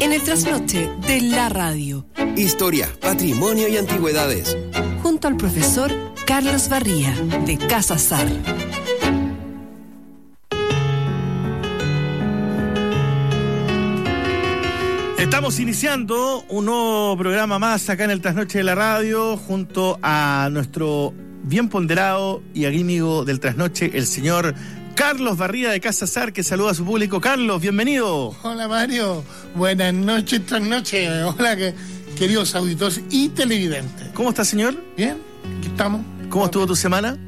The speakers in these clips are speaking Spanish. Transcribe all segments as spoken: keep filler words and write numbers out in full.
en el trasnoche de la radio. Historia, patrimonio y antigüedades. Junto al profesor Carlos Barría, de Casa Sar. Estamos iniciando un nuevo programa más acá en el Trasnoche de la Radio, junto a nuestro bien ponderado y amigo del Trasnoche, el señor Carlos Barría de Casa Sar, que saluda a su público. Carlos, bienvenido. Hola Mario, buenas noches, Trasnoche. Hola, que, queridos auditores y televidentes. ¿Cómo está, señor? Bien, aquí estamos. ¿Cómo estuvo tu semana?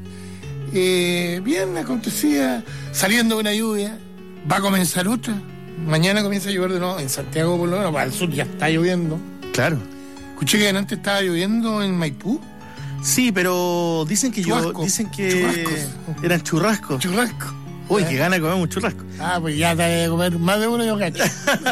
Eh, bien, acontecía, saliendo de una lluvia, va a comenzar otra. Mañana comienza a llover de nuevo, en Santiago por lo menos, para el sur ya está lloviendo. Claro. Escuché que antes estaba lloviendo en Maipú. Sí, pero dicen que yo, dicen que churrascos. Eran churrascos. Churrasco. Uy, ¿Eh? qué gana de comer un churrasco. Ah, pues ya te de comer más de uno, yo cacho.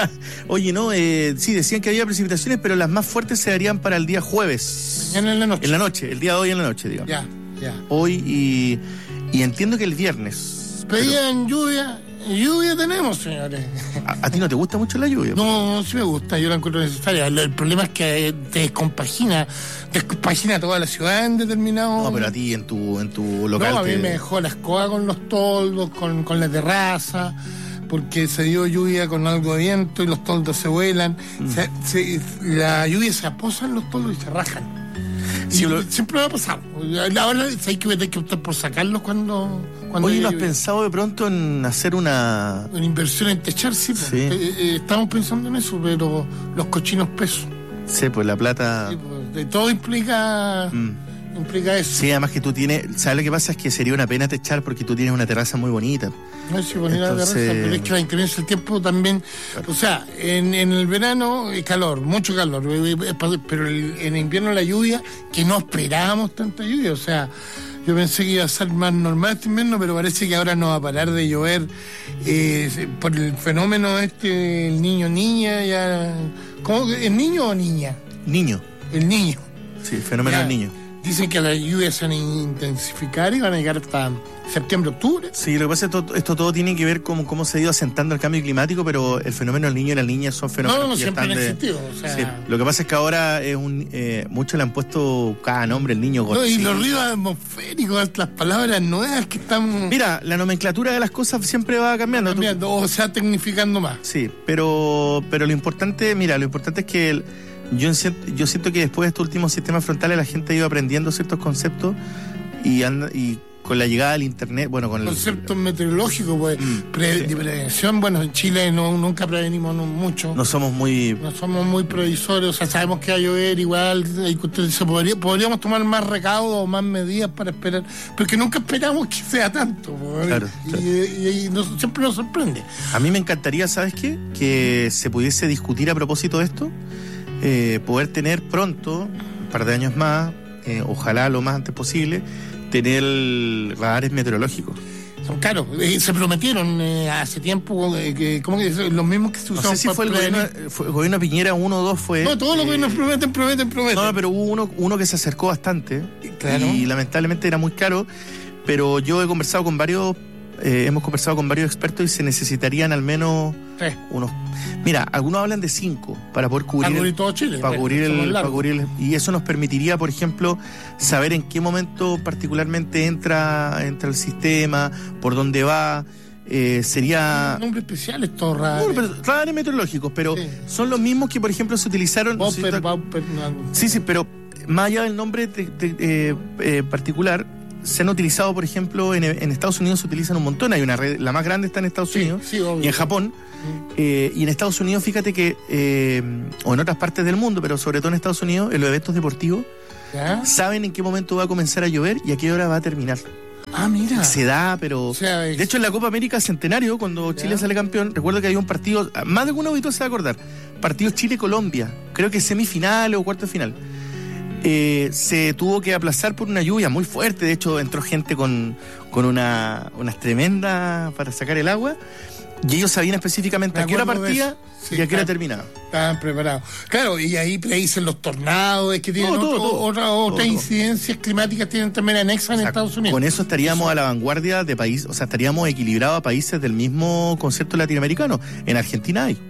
Oye, no, eh, sí, decían que había precipitaciones, pero las más fuertes se darían para el día jueves. Mañana en la noche. En la noche, el día de hoy en la noche, digamos. Ya, ya. Hoy y, y entiendo que el viernes. Pedían lluvia. Lluvia tenemos, señores. ¿A, ¿A ti no te gusta mucho la lluvia? No, no, sí me gusta, yo la encuentro necesaria. El, el problema es que te descompagina, descompagina toda la ciudad en determinado... No, pero a ti en tu, en tu local... No, a te... mí me dejó la escoba con los toldos, con, con la terraza, porque se dio lluvia con algo de viento y los toldos se vuelan. Mm. Se, se, la lluvia se aposa en los toldos y se rajan. Sí, lo... Siempre me ha pasado. Ahora hay que, hay que optar por sacarlos cuando... cuando Oye, ¿no has lluvia. pensado de pronto en hacer una... Una inversión en techar? Sí, sí. Pues, eh, eh, estamos pensando en eso, pero los cochinos pesos. Sí, pues la plata... Sí, pues, de todo implica... Mm. implica eso. Sí, además que tú tienes... ¿Sabes lo que pasa? Es que sería una pena techar porque tú tienes una terraza muy bonita. No sé si poner la terraza, pero es que la inclemencia del tiempo también... Claro. O sea, en, en el verano es calor, mucho calor, pero el, en invierno la lluvia, que no esperábamos tanta lluvia, o sea... Yo pensé que iba a ser más normal este invierno, pero parece que ahora no va a parar de llover eh, por el fenómeno este, el niño-niña, ya... ¿Cómo? ¿Es niño o niña? Niño. El niño. Sí, el fenómeno ya, del niño. Dicen que las lluvias se van a intensificar y van a llegar hasta septiembre, octubre. Sí, lo que pasa es que esto, esto todo tiene que ver con cómo se ha ido asentando el cambio climático, pero el fenómeno del niño y la niña son fenómenos no, no, que siempre están han de... existido. O sea... sí, lo que pasa es que ahora es un eh, muchos le han puesto cada nombre, el niño Godzilla. No, y los ruidos atmosféricos, las palabras nuevas que están... Mira, la nomenclatura de las cosas siempre va cambiando. cambiando ¿tú? O sea, tecnificando más. Sí, pero, pero lo importante, mira, lo importante es que... El, Yo siento, yo siento que después de estos últimos sistemas frontales la gente ha ido aprendiendo ciertos conceptos y, anda, y con la llegada del internet, bueno, con conceptos el, meteorológicos, pues, mm, pre, sí. de prevención, bueno, en Chile no, nunca prevenimos no, mucho. No somos muy... No somos muy previsores, o sea, sabemos que va a llover igual, se podría, podríamos tomar más recaudos o más medidas para esperar, porque nunca esperamos que sea tanto, claro, y, claro. y, y nos, siempre nos sorprende. A mí me encantaría, ¿sabes qué? Que se pudiese discutir a propósito de esto. Eh, poder tener pronto, un par de años más, eh, ojalá lo más antes posible, tener radares meteorológicos. Son caros, eh, se prometieron eh, hace tiempo, eh, que, ¿cómo que los mismos que se usaron? No sé si fue el, gobierno, fue el gobierno Piñera uno o dos fue... No, todos los eh, gobiernos prometen, prometen, prometen. No, pero hubo uno, uno que se acercó bastante, claro. Y lamentablemente era muy caro, pero yo he conversado con varios... Eh, hemos conversado con varios expertos y se necesitarían al menos Tres. unos... Mira, algunos hablan de cinco para poder cubrir... Para cubrir todo Chile. Para cubrir el, para cubrir el, y eso nos permitiría, por ejemplo, saber en qué momento particularmente entra, entra el sistema, por dónde va... Eh, sería... Un nombre especial estos radares. No, radares meteorológicos, pero sí. Son los mismos que, por ejemplo, se utilizaron... Bumper, ¿sí? bumper, no. Sí, sí, pero más allá del nombre de, de, de, eh, particular... Se han utilizado, por ejemplo, en, en Estados Unidos se utilizan un montón. Hay una red, la más grande está en Estados sí, Unidos sí, y en Japón. Mm. Eh, y en Estados Unidos, fíjate que, eh, o en otras partes del mundo, pero sobre todo en Estados Unidos, en los eventos deportivos, ¿ya? Saben en qué momento va a comenzar a llover y a qué hora va a terminar. Ah, mira. Se da, pero... O sea, es... De hecho, en la Copa América Centenario, cuando ¿ya? Chile sale campeón, recuerdo que había un partido, más de alguno auditor se va a acordar, partido Chile-Colombia, creo que semifinal o cuarto de final. Eh, se tuvo que aplazar por una lluvia muy fuerte. De hecho, entró gente con, con una, unas tremendas para sacar el agua. Y ellos sabían específicamente a qué hora partía sí, y a qué hora terminaba. Estaban preparados. Claro, y ahí predicen los tornados, es que tienen no, todo, otro, todo, otra, todo, otras todo. incidencias climáticas tienen también anexas en o sea, Estados Unidos. Con eso estaríamos eso. a la vanguardia de países, o sea, estaríamos equilibrados a países del mismo concepto latinoamericano. En Argentina hay.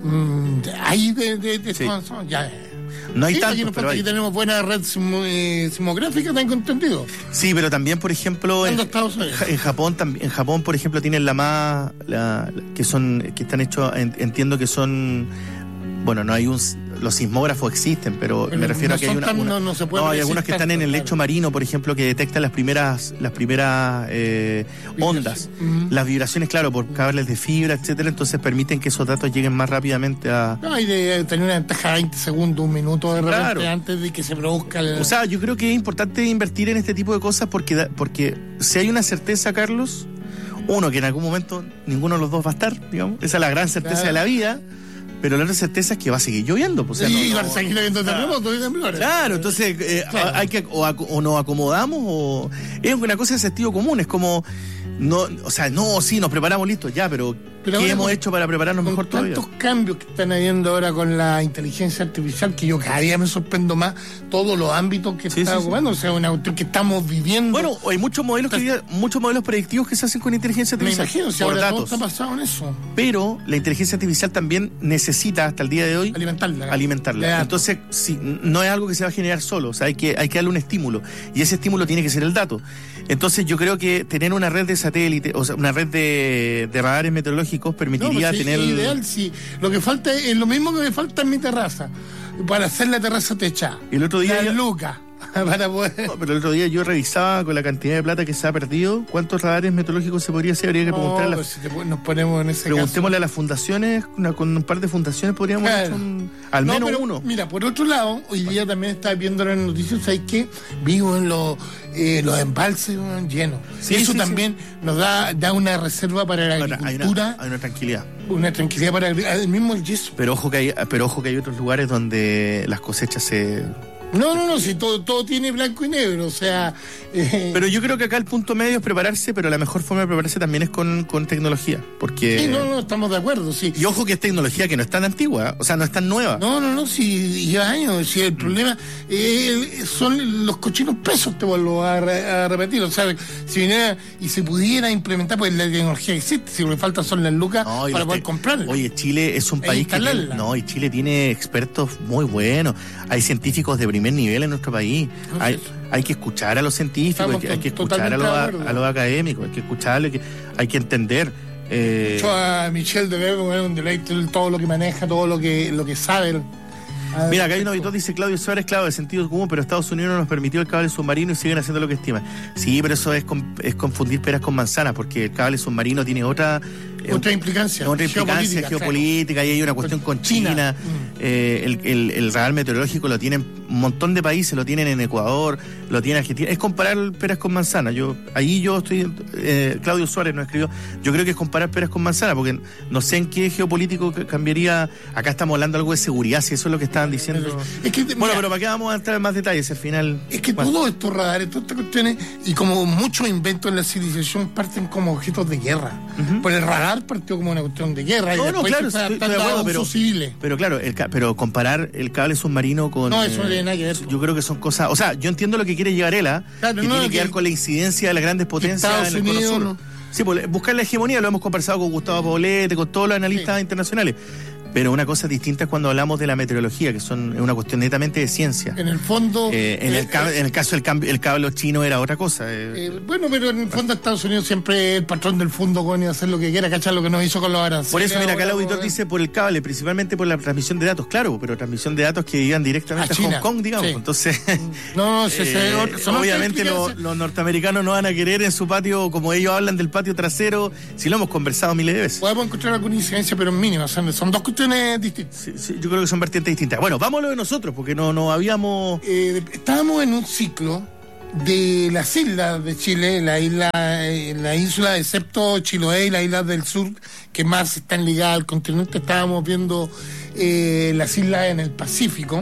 Mm, ahí de, de, de Sí. son, ya. No hay Sí, tanto, aquí, nos pero falta, hay. aquí tenemos buena red sismo, eh, sismográfica, tengo entendido. Sí, pero también, por ejemplo, en, ¿Cuándo Estados Unidos? en Japón, también, en Japón, por ejemplo, tienen la más, la, la- que son, que están hechos, en- entiendo que son, bueno, no hay un, los sismógrafos existen, pero, Pero me refiero no a que hay son una, tan- una- no- no se puede hay predecir algunos que están en tanto, el claro. lecho marino, por ejemplo, que detectan las primeras, las primeras eh, ondas, Ujú. las vibraciones, claro, por cables de fibra, etcétera, entonces permiten que esos datos lleguen más rápidamente a. No, hay de tener una ventaja de veinte segundos, un minuto de repente Claro. antes de que se produzca el... O sea, yo creo que es importante invertir en este tipo de cosas porque, da- porque si hay una certeza, Carlos, uno, que en algún momento ninguno de los dos va a estar, digamos, esa es la gran certeza Claro. de la vida, pero la otra certeza es que va a seguir lloviendo. Pues, o sea, y no- van no- a seguir habiendo terremotos y temblores. Claro, entonces eh, Claro. hay que o, ac- o nos acomodamos o es una cosa de sentido común, es como no, o sea, no, sí, nos preparamos listos ya, pero, Pero ¿qué ahora hemos con- hecho para prepararnos Con mejor todavía? tantos cambios que están habiendo ahora con la inteligencia artificial, que yo cada día me sorprendo más todos los ámbitos que Sí, está sí, sí. ocupando, o sea, una cuestión que estamos viviendo. Bueno, hay muchos modelos que hoy día- muchos modelos predictivos que se hacen con inteligencia me artificial imagino, si por ahora todo datos. está basado en eso, Pero la inteligencia artificial también necesita hasta el día de hoy alimentarla. alimentarla. De datos. Entonces, si, no es algo que se va a generar solo, o sea, hay que, hay que darle un estímulo. Y ese estímulo tiene que ser el dato. Entonces, yo creo que tener una red de satélite, o sea, una red de, de radares meteorológicos No, permitiría pues sí, tener. es ideal, sí. Lo que falta es, es lo mismo que me falta en mi terraza, para hacer la terraza techada. El otro día La yo- lucas, para poder... No, pero el otro día yo revisaba con la cantidad de plata que se ha perdido, cuántos radares meteorológicos se podría hacer. Habría que No, preguntarle a pues las, si te pon- nos ponemos en ese preguntémosle a las fundaciones, una- con un par de fundaciones podríamos Claro. hacer un- al No, menos pero, uno. Mira, por otro lado, hoy día también estaba viendo las noticias, ¿sabes qué? Vivo en los, eh, los embalses weón, llenos. Sí, Eso sí, también nos da, da una reserva para la Ahora, hay, agricultura, una, hay una tranquilidad. una tranquilidad para el, el mismo el yeso. Pero ojo que hay, pero ojo que hay otros lugares donde las cosechas se. No, no, no, si todo, todo tiene blanco y negro, o sea... eh, Pero yo creo que acá el punto medio es prepararse, pero la mejor forma de prepararse también es con, con tecnología. Porque. sí, no, no, estamos de acuerdo, sí. Y ojo que es tecnología que no es tan antigua, o sea, no es tan nueva. No, no, no, si lleva años, si el problema eh, son los cochinos pesos, te vuelvo a, re- a repetir, o sea, si viniera y se pudiera implementar, pues la tecnología existe, si lo que falta son las lucas No, y para los poder te- comprarla. Oye, Chile es un E país que tiene, instalarla. no, y Chile tiene expertos muy buenos. Hay científicos de primer nivel en nuestro país. No, Hay, sí, sí. hay que escuchar a los científicos, hay Estamos que, hay que to- escuchar a los, totalmente de a, acuerdo. a los académicos, hay que escucharle, que, hay que entender. Eh, Yo a Michelle de Bebo, es un deleite el- todo lo que maneja, todo lo que lo que sabe. A- Mira, acá hay un auditor, dice Claudio Suárez, claro, de sentido común, pero Estados Unidos no nos permitió el cable submarino y siguen haciendo lo que estiman. Sí, pero eso es, con- es confundir peras con manzanas, porque el cable submarino tiene otra... eh, Otra implicancia. otra implicancia geopolítica, geopolítica, y hay una cuestión con China. China. Mm. Eh, el, el, el radar meteorológico lo tienen un montón de países, lo tienen en Ecuador, lo tiene Argentina. Es comparar peras con manzanas. Yo, ahí yo estoy, eh, Claudio Suárez nos escribió, yo creo que es comparar peras con manzanas, porque no sé en qué geopolítico que cambiaría. Acá estamos hablando de algo de seguridad, si eso es lo que estaban diciendo. Es que, Bueno, mira, pero ¿para qué vamos a entrar en más detalles? Al final. Es que bueno, todos estos radares, todas estas cuestiones, y como muchos inventos en la civilización parten como objetos de guerra. Ujú. Por el radar partió como una cuestión de guerra y No, no, después claro, se fue estoy- estoy de adaptando acuerdo, a pero- usos civiles. Pero claro, el, ca- pero comparar el cable submarino con... No, eso no eh, tiene nada que ver. Yo creo que son cosas... O sea, yo entiendo lo que quiere llevar Ela, Claro, que no, tiene que que- ver con la incidencia de las grandes potencias Estados en el Cono Unidos, Sur. no. Sí, pues buscar la hegemonía, lo hemos conversado con Gustavo Poblete, con todos los analistas Sí. internacionales. Pero una cosa distinta es cuando hablamos de la meteorología, que son es una cuestión netamente de ciencia. En el fondo... Eh, en, eh, el, ca- en el caso del cambio, el cable chino era otra cosa. eh. eh, bueno, pero en el fondo Estados Unidos siempre es el patrón del fondo con y hacer lo que quiera, cachar lo que nos hizo con los aranceles. Por eso, mira, acá el ahora, auditor pues, dice por el cable, principalmente por la transmisión de datos, claro, pero transmisión de datos que iban directamente A a, China, Hong Kong, digamos. sí. Entonces, No, no, se- se- eh, son otras obviamente los, implicancias. los norteamericanos no van a querer en su patio, como ellos hablan del patio trasero, si lo hemos conversado miles de veces. Podemos encontrar alguna incidencia, pero mínima. Son, son dos cuestiones distintas. Sí, sí, yo creo que son vertientes distintas. Bueno, vámonos de nosotros, porque no, no habíamos... Eh, estábamos en un ciclo de las islas de Chile, la isla, eh, la isla, excepto Chiloé y las islas del sur, que más están ligadas al continente. Estábamos viendo eh, las islas en el Pacífico.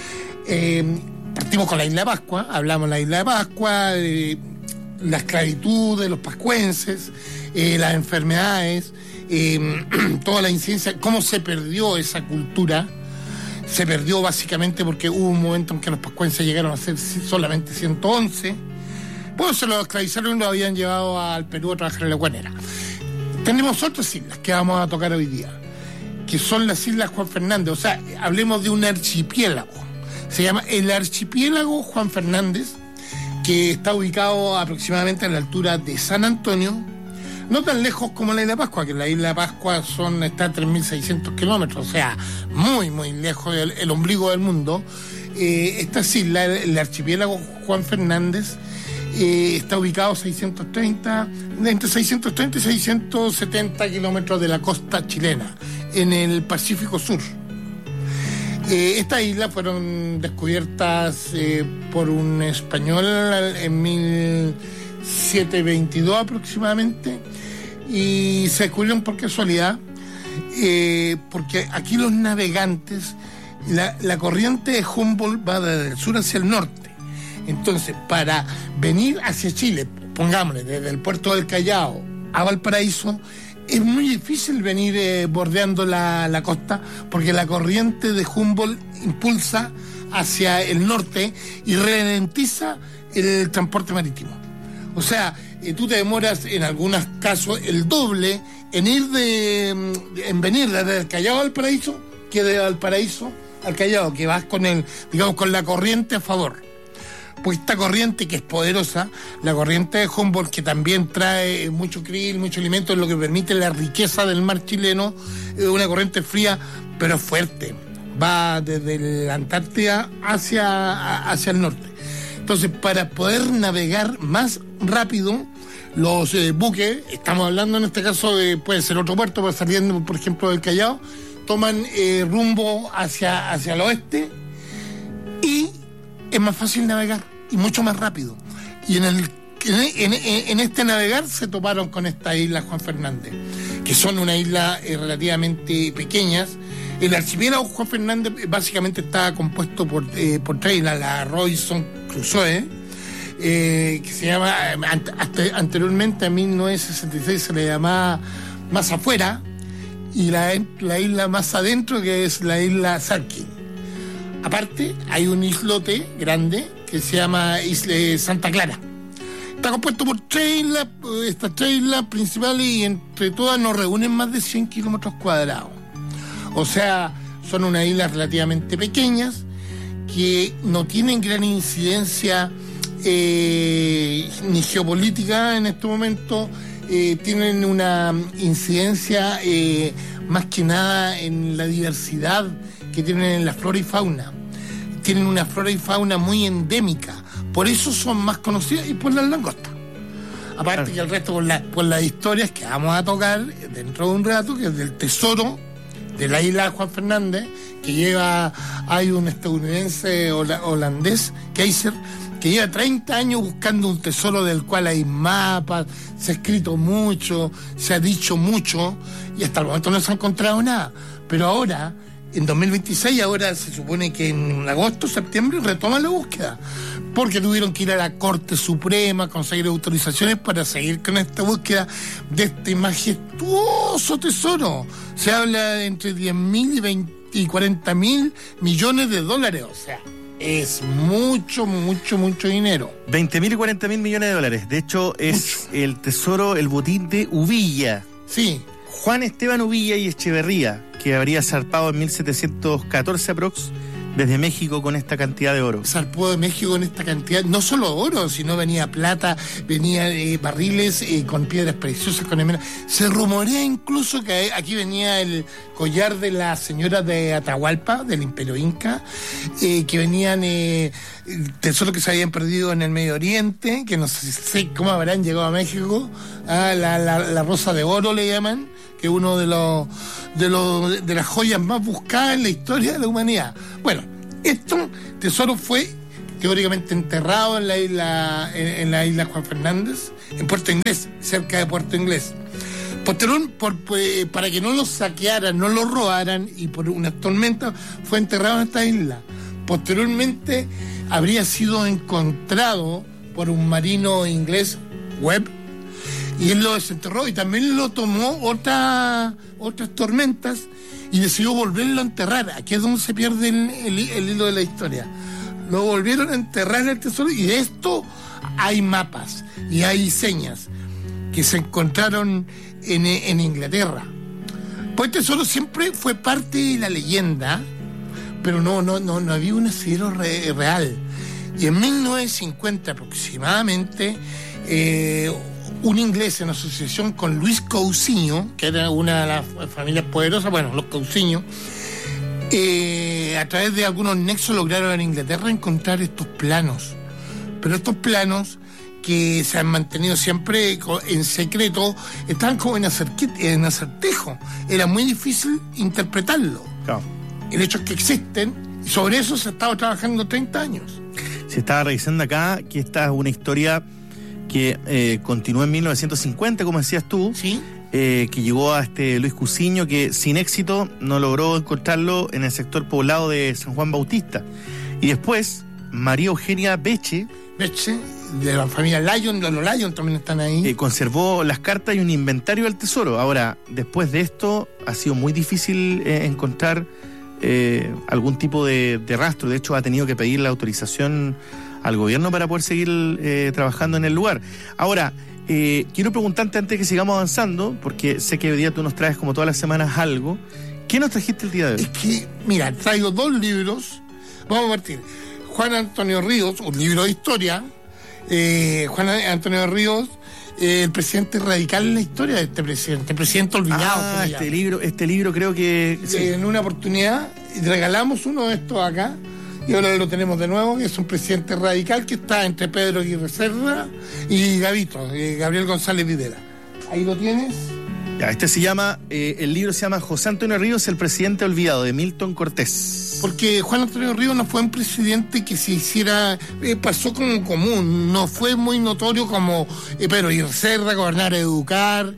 Eh, partimos con la isla de Pascua, hablamos de la isla de Pascua, eh, la esclavitud de los pascuenses, eh, las enfermedades, eh, toda la incidencia, cómo se perdió esa cultura. Se perdió básicamente porque hubo un momento en que los pascuenses llegaron a ser solamente ciento once. Pues se los esclavizaron y los habían llevado al Perú a trabajar en la guanera. Tenemos otras islas que vamos a tocar hoy día, que son las Islas Juan Fernández. O sea, hablemos de un archipiélago. Se llama el Archipiélago Juan Fernández, que está ubicado aproximadamente a la altura de San Antonio, no tan lejos como la Isla Pascua, que la Isla Pascua son, está a tres mil seiscientos kilómetros, o sea, muy, muy lejos del el ombligo del mundo. Eh, estas islas, el archipiélago Juan Fernández, eh, está ubicado a seiscientos treinta, entre seiscientos treinta y seiscientos setenta kilómetros de la costa chilena, en el Pacífico Sur. Eh, estas islas fueron descubiertas eh, por un español en mil setecientos veintidós aproximadamente, y se descubrieron por casualidad, eh, porque aquí los navegantes, la, la corriente de Humboldt va desde el sur hacia el norte. Entonces, para venir hacia Chile, pongámosle, desde el puerto del Callao a Valparaíso, es muy difícil venir eh, bordeando la, la costa, porque la corriente de Humboldt impulsa hacia el norte y ralentiza el transporte marítimo. O sea, eh, tú te demoras en algunos casos el doble en ir de en venir desde el Callao al Valparaíso que de Valparaíso al Callao, que vas con el, digamos, con la corriente a favor. Pues esta corriente, que es poderosa, la corriente de Humboldt, que también trae mucho krill, mucho alimento, es lo que permite la riqueza del mar chileno, es una corriente fría, pero fuerte. Va desde la Antártida hacia, hacia el norte. Entonces, para poder navegar más rápido, los eh, buques, estamos hablando en este caso de, puede ser otro puerto, pero saliendo, por ejemplo, del Callao, toman eh, rumbo hacia, hacia el oeste, y es más fácil navegar y mucho más rápido. Y en el en, en, en este navegar se toparon con estas islas Juan Fernández, que son una isla eh, relativamente pequeñas. El archipiélago Juan Fernández básicamente está compuesto por, eh, por tres islas: la Robinson Crusoe, eh, que se llama, hasta anteriormente a mil novecientos sesenta y seis se le llamaba Más Afuera, y la, la isla más adentro, que es la isla Sarkin. Aparte, hay un islote grande que se llama Isla Santa Clara. Está compuesto por tres islas, estas tres islas principales, y entre todas nos reúnen más de cien kilómetros cuadrados. O sea, son unas islas relativamente pequeñas que no tienen gran incidencia eh, ni geopolítica en este momento, eh, tienen una incidencia eh, más que nada en la diversidad que tienen en la flora y fauna. Tienen una flora y fauna muy endémica, por eso son más conocidas, y por las langostas. Aparte que el resto por, la, por las historias que vamos a tocar dentro de un rato, que es del tesoro de la isla de Juan Fernández, que lleva, hay un estadounidense holandés, Kaiser, que lleva treinta años buscando un tesoro del cual hay mapas, se ha escrito mucho, se ha dicho mucho, y hasta el momento no se ha encontrado nada. Pero ahora, en dos mil veintiséis, ahora se supone que en agosto, septiembre, retoman la búsqueda, porque tuvieron que ir a la Corte Suprema a conseguir autorizaciones para seguir con esta búsqueda de este majestuoso tesoro. Se habla de entre diez mil y veinte y cuarenta mil millones de dólares, o sea, es mucho, mucho, mucho dinero. veinte mil y cuarenta mil millones de dólares. De hecho, es mucho. El tesoro, el botín de Uvilla. Sí. Juan Esteban Uvilla y Echeverría, que habría zarpado en mil setecientos catorce aprox desde México con esta cantidad de oro. Zarpó de México con esta cantidad, no solo oro, sino venía plata, venía eh, barriles eh, con piedras preciosas, con emerald. Se rumorea incluso que aquí venía el collar de la señora de Atahualpa, del Imperio Inca, eh, que venían eh, tesoros que se habían perdido en el Medio Oriente, que no sé cómo habrán llegado a México. Ah, la, la, la rosa de oro le llaman, que es uno de los de los de las joyas más buscadas en la historia de la humanidad. Bueno, este tesoro fue teóricamente enterrado en la isla en, en la isla Juan Fernández, en Puerto Inglés, cerca de Puerto Inglés. Posterior, por, pues, para que no lo saquearan, no lo robaran, y por una tormenta fue enterrado en esta isla. Posteriormente habría sido encontrado por un marino inglés, Webb, y él lo desenterró, y también lo tomó otra, otras tormentas y decidió volverlo a enterrar. Aquí es donde se pierde el, el, el hilo de la historia. Lo volvieron a enterrar en el tesoro, y de esto hay mapas y hay señas que se encontraron en, en Inglaterra. Pues el tesoro siempre fue parte de la leyenda, pero no, no, no, no había un asidero re, real. Y en mil novecientos cincuenta aproximadamente, eh, un inglés en asociación con Luis Cousiño, que era una de las familias poderosas, bueno, los Cousiño, eh, a través de algunos nexos lograron en Inglaterra encontrar estos planos. Pero estos planos, que se han mantenido siempre en secreto, estaban como en, acerque, en acertejo. Era muy difícil interpretarlo. Claro. El hecho es que existen, y sobre eso se ha estado trabajando treinta años. Se estaba revisando acá que esta es una historia que eh, continuó en mil novecientos cincuenta, como decías tú. Sí. Eh, que llegó a este Luis Cousiño, que sin éxito no logró encontrarlo en el sector poblado de San Juan Bautista. Y después, María Eugenia Beche, Beche, de la familia Lyon, los Lyon también están ahí. Eh, conservó las cartas y un inventario del tesoro. Ahora, después de esto, ha sido muy difícil eh, encontrar eh, algún tipo de, de rastro. De hecho, ha tenido que pedir la autorización al gobierno para poder seguir eh, trabajando en el lugar. Ahora, eh, quiero preguntarte antes de que sigamos avanzando, porque sé que hoy día tú nos traes como todas las semanas algo. ¿Qué nos trajiste el día de hoy? Es que, mira, traigo dos libros. Vamos a partir. Juan Antonio Ríos, un libro de historia. Eh, Juan Antonio Ríos, eh, el presidente radical en la historia de este presidente, presidente olvidado. Ah, este libro, este libro creo que... Sí. En una oportunidad regalamos uno de estos acá, y ahora lo tenemos de nuevo, que es un presidente radical que está entre Pedro Aguirre Cerda y Gavito, eh, Gabriel González Videla. Ahí lo tienes. Ya, este se llama, eh, el libro se llama José Antonio Ríos, el presidente olvidado, de Milton Cortés. Porque Juan Antonio Ríos no fue un presidente que se hiciera, eh, pasó como común, no fue muy notorio como eh, Pedro Aguirre Cerda, gobernar, educar,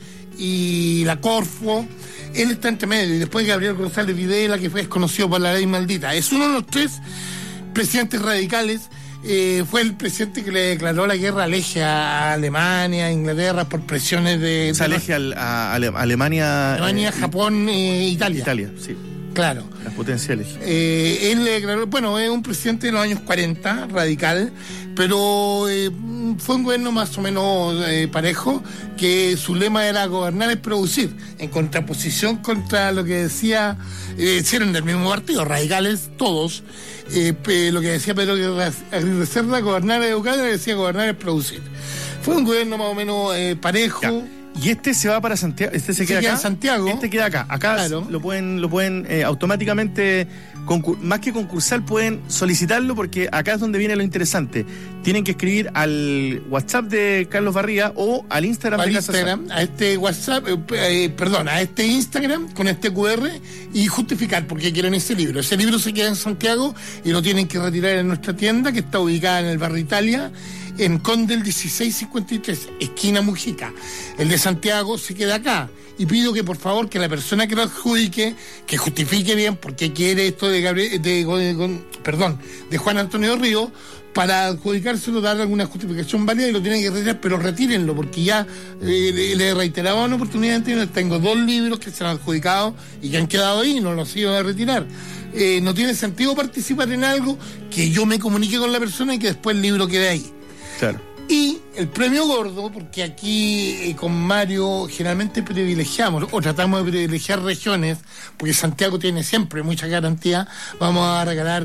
y la Corfo. Él está entre medio, y después Gabriel González Videla, que fue conocido por la ley maldita. Es uno de los tres presidentes radicales. Eh, fue el presidente que le declaró la guerra al eje a Alemania, a Inglaterra, por presiones de... O sea, al eje al, a, a Alemania... Alemania, eh, Japón, eh, Italia. Italia, sí. Claro. Las potenciales. Eh, él le declaró, bueno, es un presidente de los años cuarenta, radical, pero eh, fue un gobierno más o menos eh, parejo, que su lema era gobernar es producir, en contraposición contra lo que decía, eh, eran del mismo partido, radicales todos, eh, lo que decía Pedro Aguirre Cerda, gobernar es educar, le decía gobernar es producir. Fue un gobierno más o menos eh, parejo. Ya. Y este se va para Santiago, este se, se queda, queda acá. en Santiago. Este queda acá. Acá claro. lo pueden, lo pueden eh, automáticamente, concur- más que concursar, pueden solicitarlo, porque acá es donde viene lo interesante. Tienen que escribir al WhatsApp de Carlos Barría o al Instagram al de Instagram, a este WhatsApp, eh, eh, perdón, a este Instagram con este cu erre y justificar por qué quieren ese libro. Ese libro se queda en Santiago y lo tienen que retirar en nuestra tienda, que está ubicada en el barrio Italia, en Condel dieciséis cincuenta y tres, esquina Mujica. El de Santiago se queda acá. Y pido que por favor que la persona que lo adjudique, que justifique bien por qué quiere esto de Gabriel, de, de, de, perdón, de Juan Antonio Ríos, para adjudicárselo, darle alguna justificación válida, y lo tienen que retirar, pero retírenlo, porque ya eh, le, le reiteraba una oportunidad anterior. Tengo dos libros que se han adjudicado y que han quedado ahí, no los iban a retirar. Eh, no tiene sentido participar en algo que yo me comunique con la persona y que después el libro quede ahí. Claro. Y el premio gordo, porque aquí eh, con Mario generalmente privilegiamos o tratamos de privilegiar regiones, porque Santiago tiene siempre mucha garantía, vamos a regalar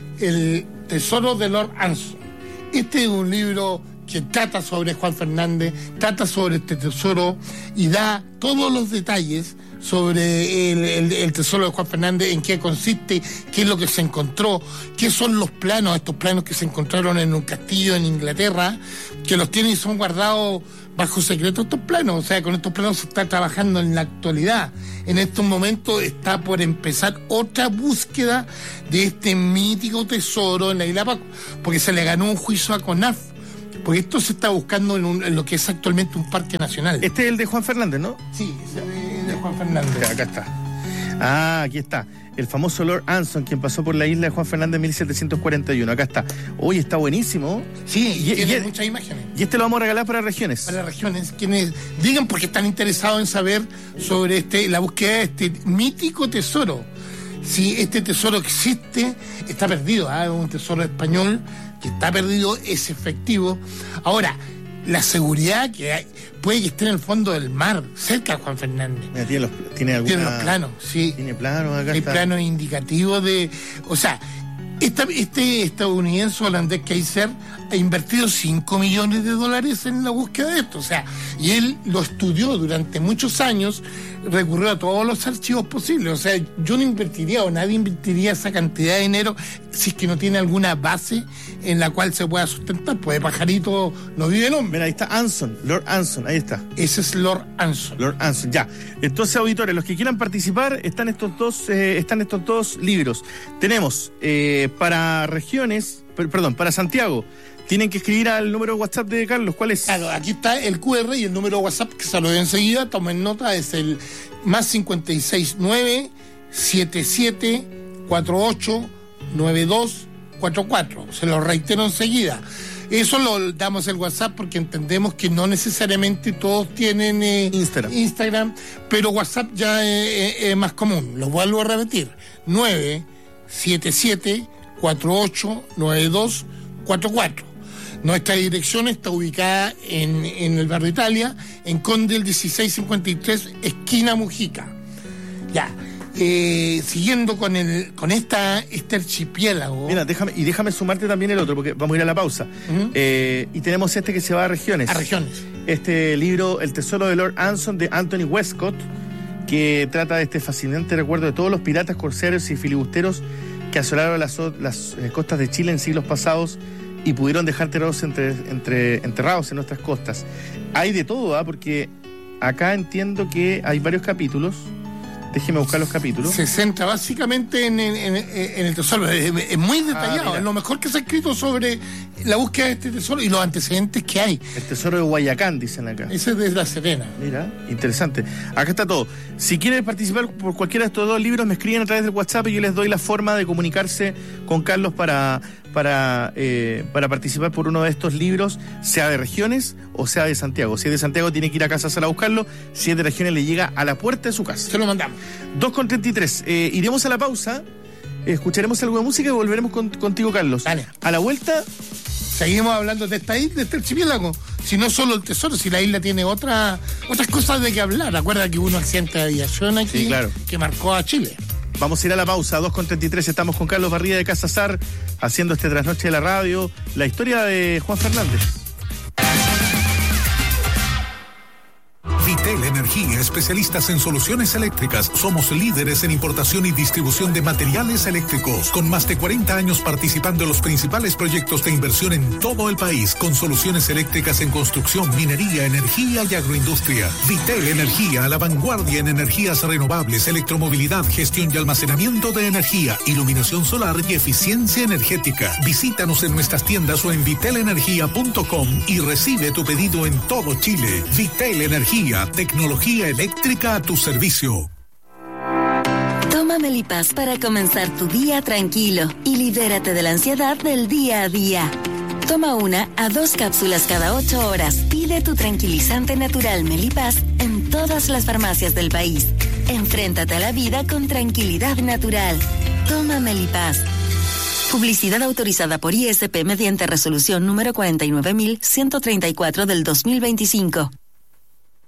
el Tesoro de Lord Anson. Este es un libro que trata sobre Juan Fernández, trata sobre este tesoro y da todos los detalles sobre el, el, el tesoro de Juan Fernández, en qué consiste, qué es lo que se encontró, qué son los planos, estos planos que se encontraron en un castillo en Inglaterra, que los tienen y son guardados bajo secreto estos planos. O sea, con estos planos se está trabajando en la actualidad. En estos momentos está por empezar otra búsqueda de este mítico tesoro en la isla Pascua, porque se le ganó un juicio a CONAF, porque esto se está buscando en, un, en lo que es actualmente un parque nacional. Este es el de Juan Fernández, ¿no? Sí, ese es de Juan Fernández. Acá está. Ah, aquí está. El famoso Lord Anson, quien pasó por la isla de Juan Fernández en mil setecientos cuarenta y uno. Acá está. Hoy está buenísimo. Sí, y, y tiene y, muchas imágenes. Y este lo vamos a regalar para regiones. Para regiones, quienes digan porque están interesados en saber sobre este la búsqueda de este mítico tesoro. Si este tesoro existe, está perdido. ¿eh? Un tesoro español que está perdido, es efectivo. Ahora, la seguridad que hay, puede que esté en el fondo del mar, cerca de Juan Fernández. Mira, tiene los, tiene alguna, tiene los planos, sí. Tiene planos acá. Hay está. planos indicativos de... O sea, esta, este estadounidense holandés Kaiser ha invertido cinco millones de dólares en la búsqueda de esto. O sea, y él lo estudió durante muchos años, recurrió a todos los archivos posibles. O sea, yo no invertiría o nadie invertiría esa cantidad de dinero si es que no tiene alguna base en la cual se pueda sustentar. Pues de pajarito no vive el hombre. Mira, ahí está Anson, Lord Anson, ahí está. Ese es Lord Anson. Lord Anson, ya. Entonces, auditores, los que quieran participar, están estos dos, eh, están estos dos libros. Tenemos eh, para regiones, per, perdón, para Santiago, tienen que escribir al número de WhatsApp de Carlos. ¿Cuál es? Claro, aquí está el cu erre y el número de WhatsApp, que se lo doy enseguida. Tomen nota, es el más cincuenta y seis nueve setenta y siete cuarenta y ocho noventa y dos cuarenta y cuatro. Se lo reitero enseguida. Eso lo damos el WhatsApp porque entendemos que no necesariamente todos tienen eh, Instagram. Instagram, pero WhatsApp ya es eh, eh, más común. Lo vuelvo a repetir. nueve setenta y siete cuarenta y ocho noventa y dos cuarenta y cuatro. Nuestra dirección está ubicada en, en el barrio Italia, en Conde el dieciséis cincuenta y tres, esquina Mujica. Ya, eh, siguiendo con el con esta este archipiélago. Mira, déjame, y déjame sumarte también el otro, porque vamos a ir a la pausa. Uh-huh. Eh, y tenemos este que se va a regiones. A regiones. Este libro, El tesoro de Lord Anson, de Anthony Westcott, que trata de este fascinante recuerdo de todos los piratas, corsarios y filibusteros que asolaron las, las eh, costas de Chile en siglos pasados y pudieron dejar tesoros entre, entre, enterrados en nuestras costas. Hay de todo, ¿eh? Porque acá entiendo que hay varios capítulos. Déjeme buscar los capítulos. Se centra básicamente en, en, en, en el tesoro. Es, es muy detallado. Ah, es lo mejor que se ha escrito sobre la búsqueda de este tesoro y los antecedentes que hay. El tesoro de Guayacán, dicen acá. Ese es de La Serena. Mira, interesante. Acá está todo. Si quieren participar por cualquiera de estos dos libros, me escriben a través del WhatsApp y yo les doy la forma de comunicarse con Carlos para... para eh, para participar por uno de estos libros, sea de regiones o sea de Santiago. Si es de Santiago tiene que ir a Casa Sala a buscarlo, si es de regiones le llega a la puerta de su casa. Se lo mandamos. dos con treinta y tres. Eh, iremos a la pausa, escucharemos algo de música y volveremos con, contigo, Carlos. Dale. A la vuelta seguimos hablando de esta isla, de este archipiélago. Si no solo el tesoro, si la isla tiene otra, otras cosas de que hablar. Acuerda que hubo un accidente de aviación aquí, sí, claro, que marcó a Chile. Vamos a ir a la pausa, dos con treinta y tres, estamos con Carlos Barría de Casa Sar, haciendo este trasnoche de la radio, la historia de Juan Fernández. Vitel Energía, especialistas en soluciones eléctricas. Somos líderes en importación y distribución de materiales eléctricos, con más de cuarenta años participando en los principales proyectos de inversión en todo el país, con soluciones eléctricas en construcción, minería, energía y agroindustria. Vitel Energía, a la vanguardia en energías renovables, electromovilidad, gestión y almacenamiento de energía, iluminación solar y eficiencia energética. Visítanos en nuestras tiendas o en vitel energía punto com y recibe tu pedido en todo Chile. Vitel Energía, tecnología eléctrica a tu servicio. Toma Melipaz para comenzar tu día tranquilo y libérate de la ansiedad del día a día. Toma una a dos cápsulas cada ocho horas. Pide tu tranquilizante natural Melipaz en todas las farmacias del país. Enfréntate a la vida con tranquilidad natural. Toma Melipaz. Publicidad autorizada por I S P mediante resolución número cuarenta y nueve mil ciento treinta y cuatro del dos mil veinticinco.